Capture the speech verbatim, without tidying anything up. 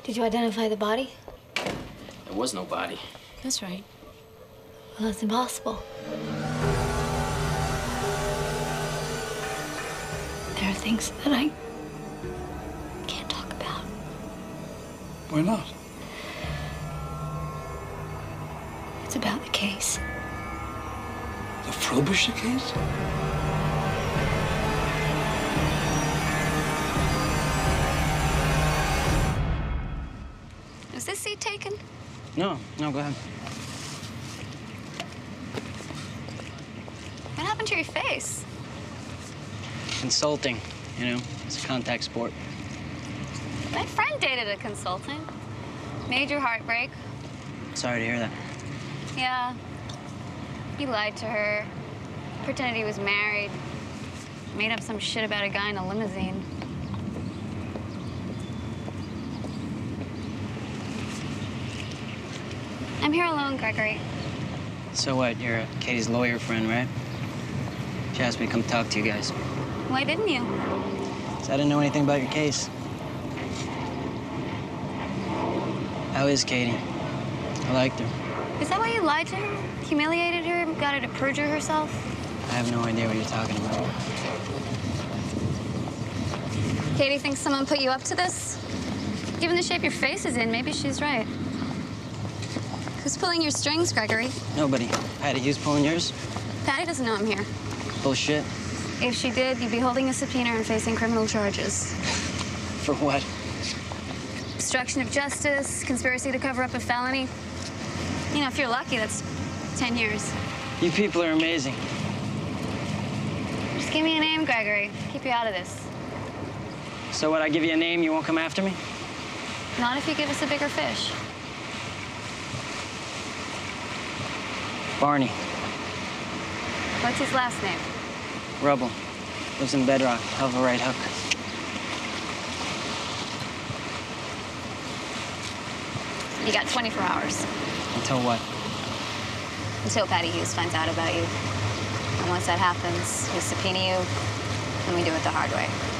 Did you identify the body? There was no body. That's right. Well, that's impossible. There are things that I can't talk about. Why not? It's about the case. The Frobisher case? Is this seat taken? No, no, go ahead. What happened to your face? Consulting, you know, it's a contact sport. My friend dated a consultant. Major heartbreak. Sorry to hear that. Yeah. He lied to her, pretended he was married, made up some shit about a guy in a limousine. I'm here alone, Gregory. So what? You're uh, Katie's lawyer friend, right? She asked me to come talk to you guys. Why didn't you? 'Cause I didn't know anything about your case. How is Katie? I liked her. Is that why you lied to her? Humiliated her? Got her to perjure herself? I have no idea what you're talking about. Katie thinks someone put you up to this? Given the shape your face is in, maybe she's right. Who's pulling your strings, Gregory? Nobody. Patty, who's pulling yours? Patty doesn't know I'm here. Bullshit. If she did, you'd be holding a subpoena and facing criminal charges. For what? Obstruction of justice, conspiracy to cover up a felony. You know, if you're lucky, that's ten years. You people are amazing. Just give me a name, Gregory. Keep you out of this. So what, I give you a name, you won't come after me? Not if you give us a bigger fish. Barney. What's his last name? Rubble. Lives in Bedrock. Hell of a right hook. You got twenty-four hours. Until what? Until Patty Hughes finds out about you. And once that happens, we subpoena you, and we do it the hard way.